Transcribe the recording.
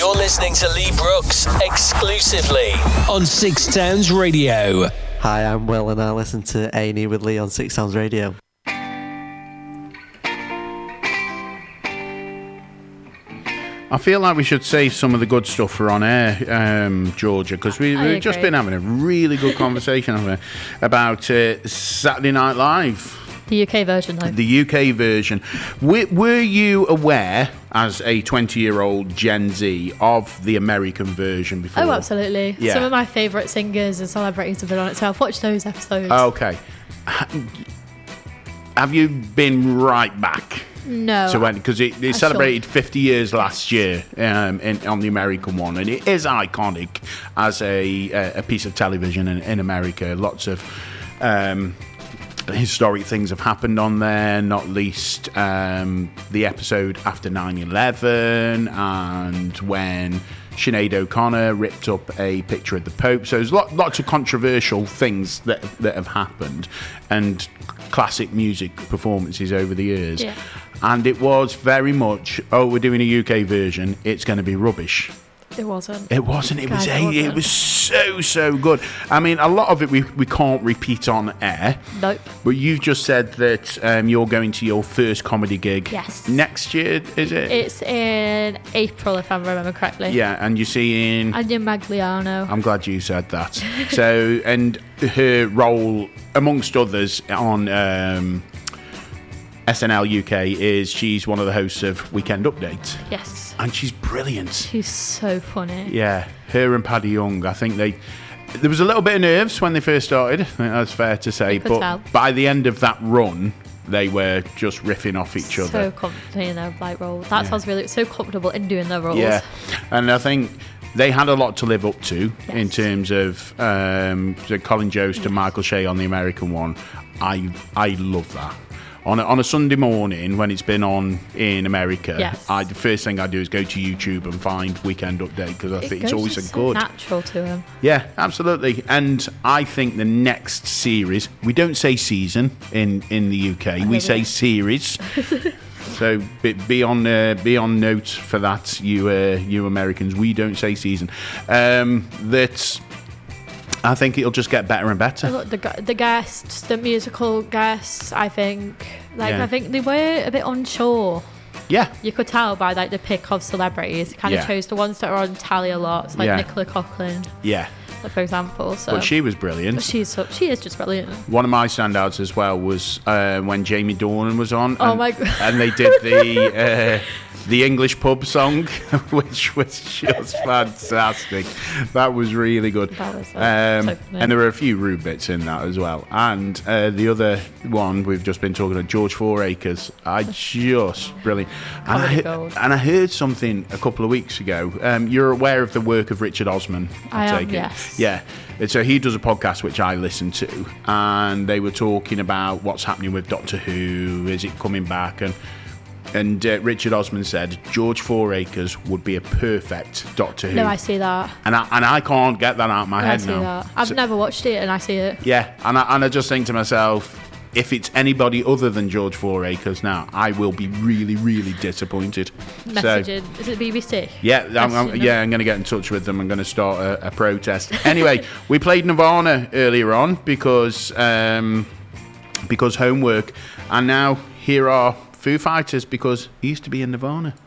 You're listening to Lee Brooks exclusively on Six Towns Radio. Hi, I'm Will and I listen to A&E with Lee on Six Towns Radio. I feel like we should save some of the good stuff for on air, Georgia, because we've just been having a really good conversation about Saturday Night Live. The UK version, though. The UK version. Were you aware, as a 20-year-old Gen Z, of the American version before? Oh, absolutely. Yeah. Some of my favourite singers and celebrities have been on it, so I've watched those episodes. Okay. Have you been right back? No. Because it celebrated 50 years last year on the American one, and it is iconic as a piece of television in America. Lots of historic things have happened on there, not least the episode after 9/11 and when Sinead O'Connor ripped up a picture of the Pope. So there's lots of controversial things that have happened, and classic music performances over the years. Yeah. And it was very much, we're doing a UK version, it's going to be rubbish. It wasn't. It wasn't. It was so good. I mean, a lot of it we can't repeat on air. Nope. But you've just said that you're going to your first comedy gig. Yes. Next year, is it? It's in April, if I remember correctly. Yeah, and you're seeing Anya Magliano. I'm glad you said that. So, and her role, amongst others, on SNL UK is she's one of the hosts of Weekend Update. Yes. And she's brilliant. She's so funny. Yeah, her and Paddy Young, I think there was a little bit of nerves when they first started, I think that's fair to say, but tell. by the end of that run, they were just riffing off each other. So confident in their roles. That sounds really so comfortable in doing their roles. Yeah, and I think they had a lot to live up to in Yes. terms of Colin Jost and Michael Shea on the American one. I love that. On a Sunday morning when it's been on in America, Yes. the first thing I do is go to YouTube and find Weekend Update because I think it's always so good. natural to him. Yeah, absolutely. And I think the next series, we don't say season in the UK, we say series. So be on note for that, you Americans. We don't say season. I think it'll just get better and better. Look, the guests, the musical guests, I think they were a bit unsure. Yeah. You could tell by the pick of celebrities. Kind of chose the ones that are on tally a lot, so Nicola Coughlan, Yeah. for example. So. But she was brilliant. She is just brilliant. One of my standouts as well was when Jamie Dornan was on. Oh my God. And they did the English pub song, which was just fantastic. That was really good. That was so and funny. there were a few rude bits in that as well. And the other one we've just been talking about, George Fouracres, brilliant. And I heard something a couple of weeks ago. You're aware of the work of Richard Osman, I take am, it? yes. Yeah. And so he does a podcast which I listen to, and they were talking about what's happening with Doctor Who, is it coming back, and Richard Osman said George Fouracres would be a perfect Doctor Who. No, I see that. And I can't get that out of my head I see now. that. I've never watched it, and I see it. Yeah, and I just think to myself, if it's anybody other than George Fouracres now, I will be really, really disappointed. Messaging. Is it BBC? Yeah, I'm going to get in touch with them. I'm going to start a protest. Anyway, we played Nirvana earlier on because homework, and now here are Foo Fighters because he used to be in Nirvana.